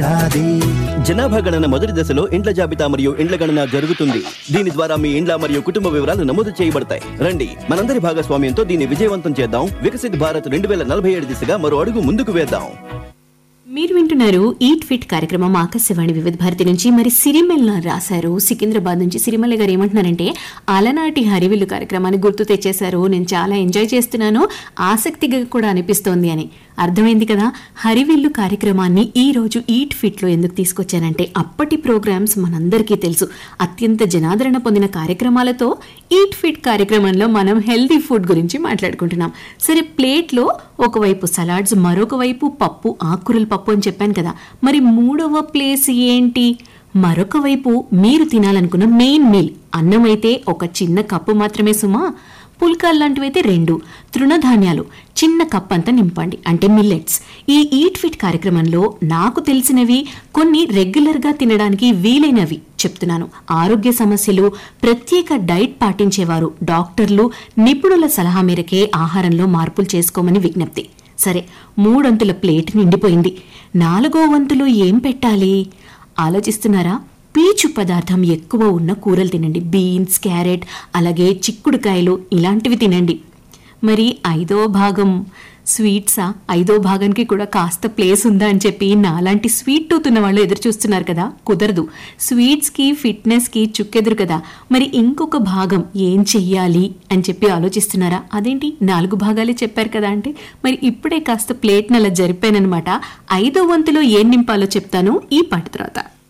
జనాభా గణన మొదటి దశలో ఇండ్ల జాబితా మరియు ఇండ్ల గణన జరుగుతుంది. దీని ద్వారా మీ ఇండ్ల మరియు కుటుంబ వివరాలు నమోదు చేయబడతాయి. రండి, మనందరి భాగస్వామ్యంతో దీన్ని విజయవంతం చేద్దాం. వికసిత్ భారత్ 2047 దిశగా మరో అడుగు ముందుకు వేద్దాం. మీరు వింటున్నారు ఈట్ ఫిట్ కార్యక్రమం ఆకాశవాణి వివిధ భారతి నుంచి. మరి సిరిమెల్ల రాశారు సికింద్రాబాద్ నుంచి. సిరిమెల్ల గారు ఏమంటున్నారంటే, అలనాటి హరివిల్లు కార్యక్రమాన్ని గుర్తు తెచ్చేశారు. నేను చాలా ఎంజాయ్ చేస్తున్నాను, ఆసక్తిగా కూడా అనిపిస్తోంది అని. అర్థమైంది కదా. హరివిల్లు కార్యక్రమాన్ని ఈ రోజు ఈట్ ఫిట్ లో ఎందుకు తీసుకొచ్చానంటే, అప్పటి ప్రోగ్రామ్స్ మనందరికీ తెలుసు. అత్యంత జనాదరణ పొందిన కార్యక్రమాలతో ఈట్ ఫిట్ కార్యక్రమంలో మనం హెల్దీ ఫుడ్ గురించి మాట్లాడుకుంటున్నాం. సరే, ప్లేట్లో ఒకవైపు సలాడ్స్, మరొక వైపు పప్పు, ఆకుకూరల పప్పు అని చెప్పాను కదా. మరి మూడవ ప్లేస్ ఏంటి? మరొక వైపు మీరు తినాలనుకున్న మెయిన్ మీల్. అన్నం అయితే ఒక చిన్న కప్పు మాత్రమే సుమా. పుల్కాలు లాంటివైతే 2, తృణధాన్యాలు చిన్న కప్ అంతా నింపండి, అంటే మిల్లెట్స్. ఈ ఈట్ ఫిట్ కార్యక్రమంలో నాకు తెలిసినవి కొన్ని రెగ్యులర్గా తినడానికి వీలైనవి చెప్తున్నాను. ఆరోగ్య సమస్యలు, ప్రత్యేక డైట్ పాటించేవారు, డాక్టర్లు, నిపుణుల సలహా మేరకే ఆహారంలో మార్పులు చేసుకోమని విజ్ఞప్తి. సరే, 3 అంతుల ప్లేట్ నిండిపోయింది. 4వ వంతులో ఏం పెట్టాలి ఆలోచిస్తున్నారా? పీచు పదార్థం ఎక్కువ ఉన్న కూరలు తినండి. బీన్స్, క్యారెట్, అలాగే చిక్కుడుకాయలు ఇలాంటివి తినండి. మరి 5వ భాగం స్వీట్సా? 5వ భాగానికి కూడా కాస్త ప్లేస్ ఉందా అని చెప్పి నాలాంటి స్వీట్ టూత్ ఉన్న వాళ్ళు ఎదురు చూస్తున్నారు కదా. కుదరదు. స్వీట్స్కి ఫిట్నెస్కి చుక్కెదురు కదా. మరి ఇంకొక భాగం ఏం చెయ్యాలి అని చెప్పి ఆలోచిస్తున్నారా? అదేంటి 4 భాగాలే చెప్పారు కదా అంటే, మరి ఇప్పుడే కాస్త ప్లేట్ని అలా జరిపానమాట. 5వ వంతులో ఏం నింపాలో చెప్తాను ఈ పాట తర్వాత.